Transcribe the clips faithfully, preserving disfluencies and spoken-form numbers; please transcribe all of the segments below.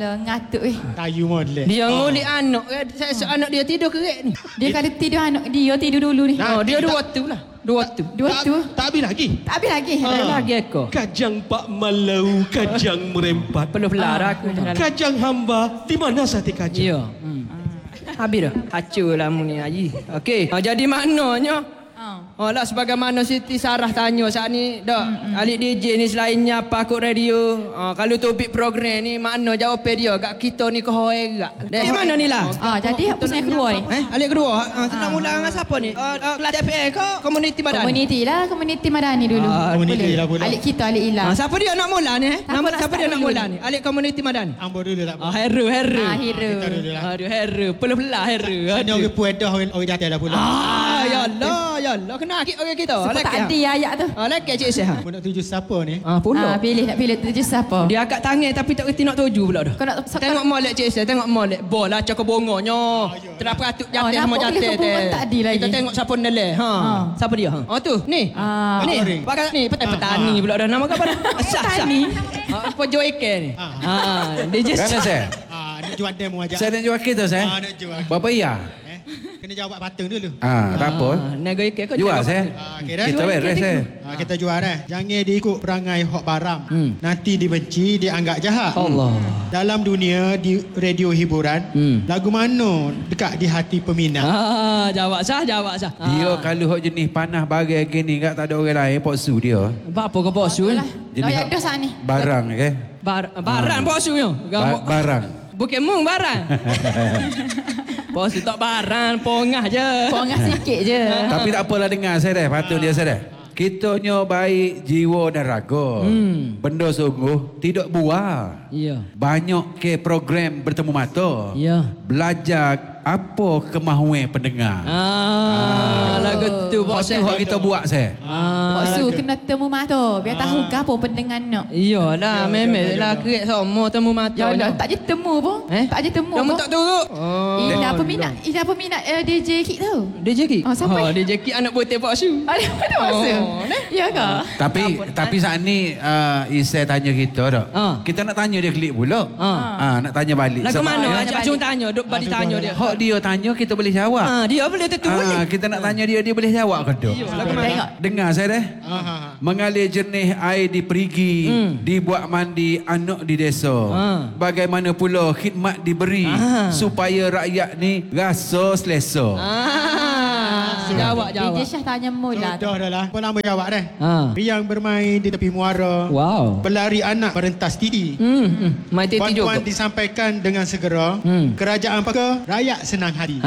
Alah, ngatuk eh. Kayu model. Dia ngulik anak. Esok anak dia tidur kerek ni. Dia kalau tidur anak dia tidur dulu ni. Oh, dia dua waktu lah. Dua waktu. Dua waktu. Tak habis lagi. Tak habis lagi. Ada lagi ekor. Kajang Pak Malau, kajang merempat. Perlu pelar aku. Kajang hamba, di mana sate kajang? Ya. Hmm. Habis dah. Hancur lah mu ni Haji. Okey. Ha, jadi maknanya oh lah sebagaimana Siti Sarah tanya saat ni dak mm-hmm. Alik D J ni selainnya apa akut radio uh, kalau topik program ni mana jawab dia kat kita ni kohoi gak dari mana ni lah ah jadi apa saya kedua ni eh alik kedua ha uh, nak mula dengan siapa ni uh, uh, kelas F A ke community madani community lah community madani dulu ah, community lah pula alik kita alik Ila uh, siapa dia nak mula ni eh nama siapa dia nak mula ni alik community madani ambo dulu tak ah Heru Heru ah Heru aduh Heru pelah-pelah Heru ada orang puedah orang orang jatuh dah pula ah ya Allah ya Allah kena akik orang kita sebab tak ada ayat tu ah lek cik Syah nak tuju siapa ni ah pula ah pilih nak pilih tuju siapa dia angkat tangan tapi tak reti nak tuju pula dah kau nak tengok molek cik Syah tengok molek bola cakap bongonyo teraperatuk jatuh sama jatuh tak ada lagi kita tengok siapa neleh ha siapa dia ha oh tu ni ah ni pakai ni petani pula dah nama apa dah sah sah apa joike ni ha dia je Kan saya? ah nak jual demo aja Saya nak jual kita saya. ah nak jual Berapa ya? Kena jawab pateng dulu. Ah, tak apa. Nego ikut kau Jual saya. Ah, okay, dah. Kita beres saya. Ah, kita jual dah. Jangan diikut perangai hok baram. Hmm. Nanti dibenci, dianggap jahat. Allah. Dalam dunia di radio hiburan, Hmm. lagu mana dekat di hati peminat? Ah, jawab sah, jawab sah. Dia kalau hok jenis panah bagai gini tak tak ada orang lain poksu dia. Apa kau bosu? Jenis layak dah saat ni barang ke? Bar baran bosu yo. Ba- barang. Bukan mung baran. Bosu tak baran, pongah je. pongah sikit je Tapi tak apalah dengar saya dah. Patut dia saya dah. Kita nyo baik jiwa dan raga. Hmm. Benda sungguh tidak buah. Ya. Banyak ke program bertemu mata. Ya. Belajar apa kemahuan pendengar. Ah, lagu tu Waktu bosu. hak kita buat saya. Ah, Boksu kena temu mata biar tahu ke apa pendengar nak. iyalah, memang lah kerek sama temu mata. Ya Allah, tak je temu pun. Eh? Tak je temu Kamu pun. tak turut? Oh. Ida peminat, Ida peminat uh, D J Kik tau. D J Ki? Oh, siapa? Oh, D J Ki anak putih Pak Su. Ada mana masa? Oh, Ya ke? Tapi tapi saat ni uh, Isai tanya kita dah. Ah. Kita nak tanya dia klik pula. Ah. Ah, nak tanya balik. Lagu Sebab mana? dia- Ajak Jun tanya, duk bagi tanya dia. Hak dia tanya kita boleh jawab. Ah, dia boleh tentu boleh. Ah, kita nak tanya dia dia boleh jawab ke tak? Lagu mana? Tengok. Dengar saya dah. Ah, ah, ah. Mengalir jernih air di perigi, Hmm. dibuat mandi anak di desa. Ah. Bagaimana pula khidmat diberi Ah. supaya rakyat ni rasa selesa. Ah, jawab D J jawab. Syah tanya mula. Dah dah lah. Apa nama jawab dah? Ah. Riang bermain di tepi muara. Wow. Pelari anak berentas tidi. Hmm, hmm. Mai teti Puan-puan juga. disampaikan dengan segera. Hmm. Kerajaan Paka, rakyat senang hati.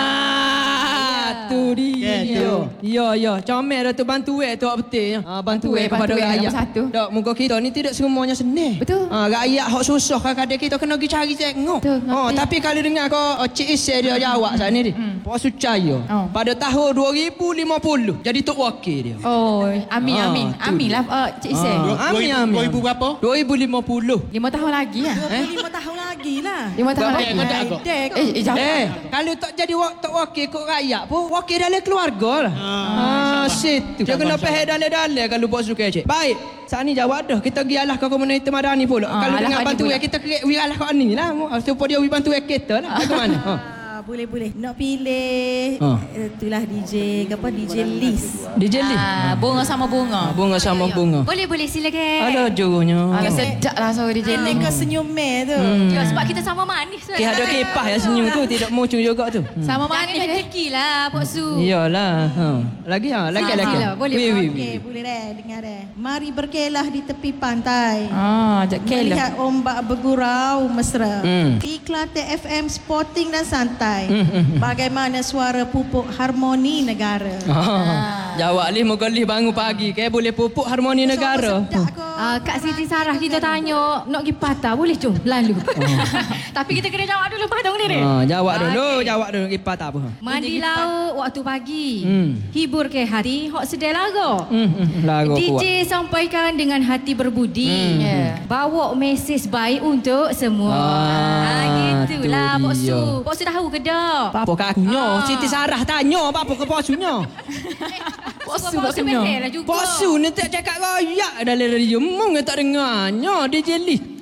Ah, tu dia. Ya, tu. Ya, ya. Comel dah tu bantu wek tu betul. Ah, bantu Bantu wek wek, kepada bantu wek rakyat. nombor satu. Dok, muka kita ni tidak semuanya senang. Betul. Ah, rakyat hak susah kadang-kadang kita kena pergi cari tengok. Betul, Oh, ngerti. tapi kalau dengar kau oh, Cik Isai dia jawab sana ni. Pak Sucaya. Oh. Pada tahun dua ribu lima puluh jadi tok wakil dia. Oh, amin Ah, amin. tu Amin lah uh, Cik Isai. Ah. Amin, amin. dua ribu berapa? dua ribu lima puluh. Lima tahun lagi lah. Eh? lima tahun lagi lah. Lima tahun Dah lagi. dah dah kau. Dek. Eh, eh, jawab. Eh, kalau tak jadi wak- tok wakil kok rakyat pun wakil dalam keluarga lah. Ah, situ. Dia kena pahal dalam-dalam kalau bos suka cik. Baik. Saat ni jawab dah. Kita pergi alah ke komuniti madani pula. Ah, kalau alah dengar Madani bantu pula. ya kita kira we alah kat ni lah. Supaya dia we bantu kita lah. Bagaimana? Ha. Ah, boleh boleh. Nak pilih Ah. eh, itulah D J ke apa D J Liz. D J Lee. Ah, bunga sama bunga. Bunga sama bunga. Boleh boleh silakan. Ada jurunya. Ah, sedap lah suara D J Ini Lee. ke senyum meh tu. Ya, sebab kita sama manis. Ki ada kipas ya senyum tu tidak muncul juga tu. Sama Jangan manis eh. rezeki lah, Pak Su. Iyalah. Ha. Lagi ha, lagi Ah, lagi. lah, boleh, Wi, wi, wi. Okey, boleh deh, dengar deh. Mari berkelah di tepi pantai. Ah, ajak Kel. Melihat ombak bergurau mesra. Hmm. Iklan T F M sporting dan santai. Hmm, hmm, hmm. Bagaimana suara pupuk harmoni negara. Ah. Jawab Lih moga Lih bangun pagi ke boleh pupuk harmoni negara. Sedap kau. Ah, Kak Siti Sarah kita tanya nak pergi patah boleh jom lalu. Tapi kita kena jawab dulu patah boleh ni. Ha, jawab dulu, Okey. jawab dulu kipas tak apa. Mandi laut waktu pagi. Hmm. Hibur ke hati, hok sedih lagu. Hmm, hmm, lagu D kuat. J sampaikan dengan hati berbudi. Hmm. Yeah. Bawa mesej baik untuk semua. Ah, Ah, gitulah tu Pak dia. Su. Pak Su tahu ke tak? Apa kat akunya? Ah. Siti Sarah tanya apa ke posunya? Pak Su Pak Su betul lah juga. Posu ni tak cakap royak dalam radio. Mung tak dengarnya dia jeli.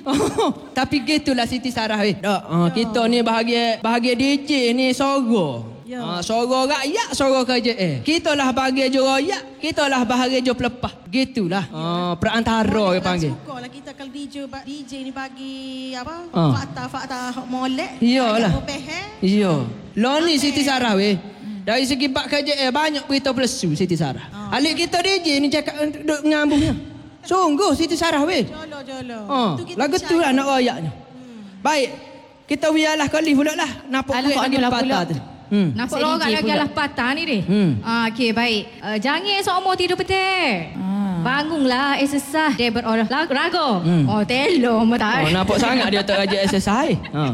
Oh, tapi gitulah Siti Sarah weh. Dak, uh, kita ni bahagia bahagia D J ni sorgo. Ya. Ah, sorgo rakyat, sorgo kerja eh. Kita lah bahagia jo rakyat, kita lah bahagia jo pelepah. Gitulah. Ah, perantara dia panggil. Suka lah kita kalau D J D J ni bagi apa? Ah. Fakta-fakta hok molek. Iyalah. Pehe. Iya. Lo ni Siti Sarah weh. Dari segi bak kerja eh banyak berita pelesu Siti Sarah. Ah. Alik kita D J ni cakap duk ngambungnya. Sungguh Siti Sarah weh. Jolo jolo. Ha, Tu kita lagu tu lah nak rayaknya. Baik. Kita biarlah kali pula lah. Nampak Alah, duit kau lagi anulah patah pula. tu. Hmm. Nampak Asyik lorak D J lagi pula. alah patah ni deh. Hmm. Ah, okey, baik. Uh, jangan seumur tidur petang. Ah. Bangunlah exercise dia berolahraga. Hmm. Oh, telo Oh, matai. nampak sangat dia tak rajin exercise. Ha.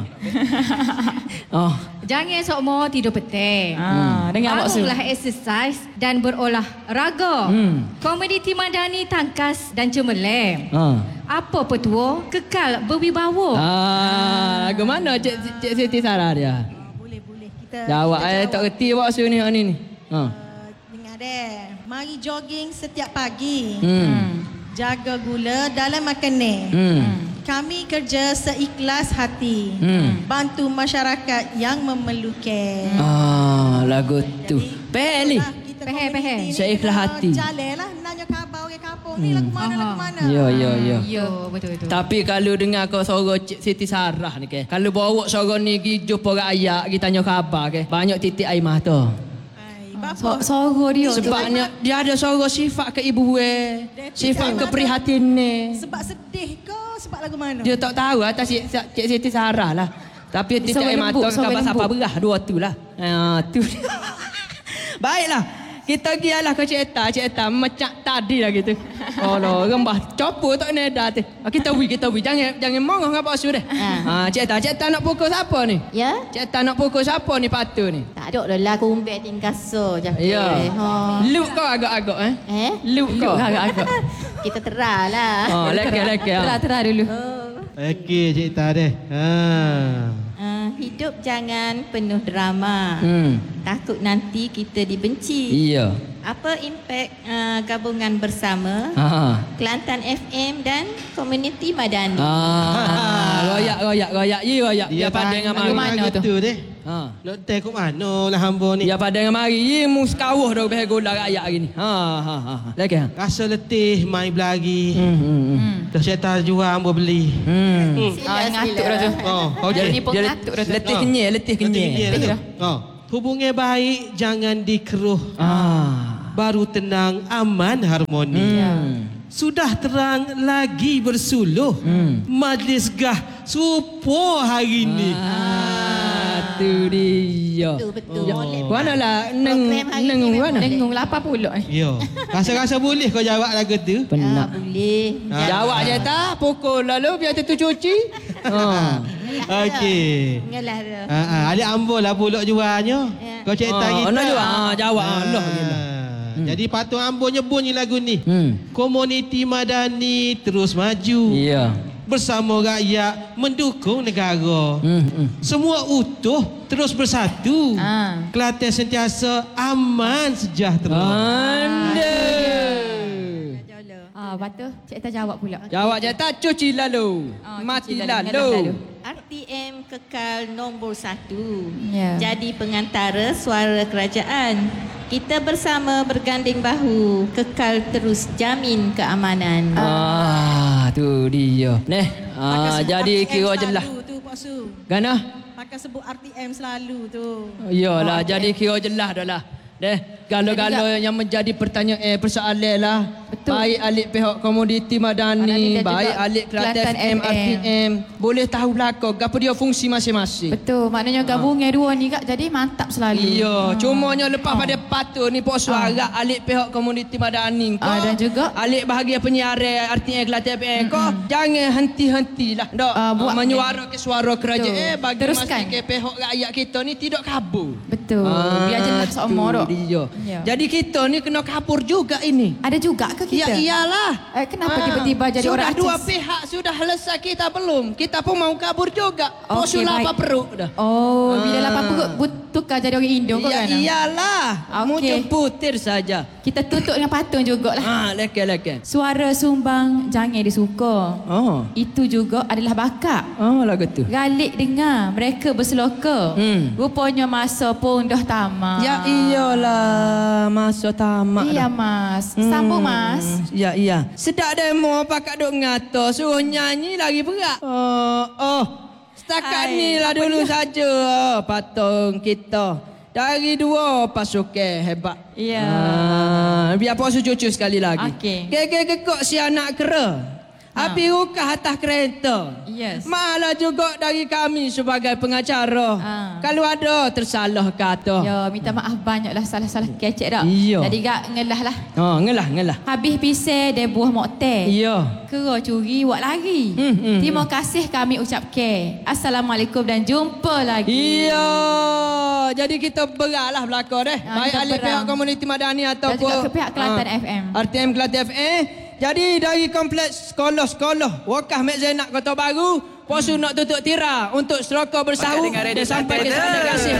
Oh. Jangan seumur tidur petang. Ah, dengar maksud. Bangunlah exercise dan berolahraga. Hmm. Komoditi madani tangkas dan cemerlang. Ha. Apa petua kekal berwibawa. Ah, lagu mana Cik Cik Siti Sarah dia? Boleh boleh. Kita Jawab kita eh tak reti maksud ni ni ni. Ha. Uh, dengar deh. Mari jogging setiap pagi. Hmm. Jaga gula dalam makanan. Hmm. Kami kerja seikhlas hati. Hmm. Bantu masyarakat yang memerlukan. Ah, lagu tu. Peli. Pehe, pehe. Seikhlas Seikhlas hati. Jalan lah. Nanya khabar orang kampung ni lagu mana, lagu mana. Ya ya ya. Ya, betul betul. Tapi kalau dengar kau suara Cik Siti Sarah ni ke. Kalau bawa suara ni pergi jumpa rakyat, kita tanya khabar ke. Banyak titik air mata. Hai, bapa. So, Soro dia. Sebabnya dia ada suara sifat keibuan, sifat keprihatinan. Sebab sedih ke? Sebab lagu mana? Dia tak tahu atas Cik, Cik Siti Sarah lah. Tapi titik Suara air lembut, mata suara khabar siapa lembut. berah dua tu lah. Ha tu. Baiklah. Kita gialah ke Cik Eta, Cik Eta macam tadi lah gitu. Oh lo, rembah copo tak neda tu. Kita wi, kita wi. Jangan jangan marah ngapa asu deh. Ha, Cik Eta, Cik Eta nak pukul siapa ni? Ya? Cik Eta nak pukul siapa ni patu ni? Tak ada lah kumbek tinggal so je. Ya. Ha. Luk kau agak-agak eh? Eh? Luk kau. Agak-agak. Kita terah lah. Oh, leke-leke. Terah-terah dulu. Okey, Cik Ita deh. Ha. Uh, hidup jangan penuh drama. Hmm. Takut nanti kita dibenci. Iya. Apa impak uh, gabungan bersama Ha. Kelantan F M dan komuniti madani? Ah, royak royak royak ye royak. Dia pada dengan lagu mari. mana tu? tu deh. Ha. Nak teh kat mana lah hamba ni. Dia pada dengan mari. Ye mu sekawuh dah behel gula rakyat hari ni. Ha ha ha. Lagi ha. Rasa letih main belagi. Hmm hmm. hmm. Dah syaitan jual hamba beli. Hmm. Ah, ngatuk dah tu. Oh, Dia okey. ni pun Dia ngatuk dah tu. letih kenyek, letih kenyek. Letih dah. Oh. Hubungan baik jangan dikeruh. Ah. Baru tenang, aman, harmoni. Hmm. Sudah terang lagi bersuluh. Hmm. Majlis gah supo hari ni. Ah, tu dia. Betul betul. Ya. Boleh. Mana lah neng Program hari neng ni memang mana? Dengung lapan puluh eh. Yo. Rasa-rasa boleh kau jawab lagu tu? Ah, Penak. boleh. Ah. Jawab je tak? Pukul lalu biar tu cuci. Ha. Okey. Yalah dah. Ha ah, ada ambo lah pulak jualnya. Ya. Kau cerita Ah, kita. nak jawab? Ah, jawab. Ah, Allah Ah. gila. Jadi patut ambo nyebut ni lagu ni. Hmm. Komuniti madani terus maju. Iya. Bersama rakyat mendukung negara. Hmm. hmm. Semua utuh terus bersatu. Ah. Kelantan sentiasa aman sejahtera. Anda. Ah, batu. Cik Eta jawab pula. Jawab je tak cuci lalu. Ah, Mati cuci lalu, lalu. lalu. R T M kekal nombor satu. Ya. Jadi pengantara suara kerajaan. Kita bersama berganding bahu. Kekal terus jamin keamanan. Ah, tu dia. Neh, ah, Pakai sebut jadi R T M kira jelas. selalu tu, Pak Su. Gana? Pakai sebut R T M selalu tu. Iyalah, jadi kira jelas dah lah. Deh, kalau-kalau yang menjadi pertanyaan eh, persoalan lah. Betul. Baik alik pihak komoditi madani, Madani dan baik juga alik Kelantan Kelantan F M, F M. R T M. Boleh tahu belakang, apa dia fungsi masing-masing. Betul. Maknanya gabungan dua ni kak jadi mantap selalu. Iya, cumanya lepas Ah. pada patut ni pok suara alik pihak komoditi madani kau. Ah, dan juga- alik bahagian penyiaran R T M Kelantan F M kau. Jangan henti-hentilah. Dok, Ah, buat- buat menyuarakan suara kerajaan Betul. eh bagi Teruskan. memastikan pihak rakyat kita ni tidak kabur. Betul. Ah, Biar jelas tu seumur dok. D J Jo. Ya. Jadi kita ni kena kapur juga ini. Ada juga ke Ya kita? iyalah. Eh, kenapa Ah, tiba-tiba jadi sudah orang artis? dua pihak sudah selesai, kita belum. Kita pun mau kabur juga. Okey, Posul apa baik. perut dah. Oh, bila Ah. lapar perut but- tukar jadi orang Indo kau Ya kan? iyalah. Mau Okey. putir saja. Kita tutup dengan patung jugalah. Ah, leke-leke. Suara sumbang jangan disuka. Oh. Itu juga adalah bakat. Oh, lagu tu. Galik dengar mereka berseloka. Hmm. Rupanya masa pun dah tamat. Ya iyalah, masa tamat Iya dah. mas. Hmm. Sambung mas. Ya, iya. Sedap demo pakak duk ngata, suruh nyanyi lagi berat. Oh, oh. Setakat Hai, ni lah apa dulu dia? saja oh, patung kita. Dari dua pasukan hebat. Ya. Ah, biar puas cucu sekali lagi. Okey. Gegek-gegek si anak kera. Api rukah atas kereta. Yes. Malah juga dari kami sebagai pengacara. Ah. Kalau ada tersalah kata. Ya, minta maaf banyaklah salah-salah kecek dah. Iya. Jadi gak ngelah lah. Oh, ngelah, ngelah. Habis pisau dia buah moktel. Iya. Kera curi buat lari. Hmm, hmm, Terima kasih kami ucap ke. Assalamualaikum dan jumpa lagi. Iya. Jadi kita beratlah belakang deh. Ah, Baik kita ahli berang. pihak komuniti madani ataupun juga ke pihak Kelantan F M. R T M Kelantan F M. Jadi dari kompleks sekolah-sekolah Wakaf Mek Zainab Kota Baru, Posu nak tutup tira untuk seroka bersahur dan sampai ke sana kasih